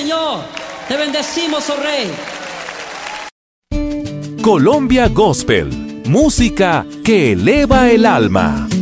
Señor. Te bendecimos, oh Rey. Colombia Gospel, música que eleva el alma.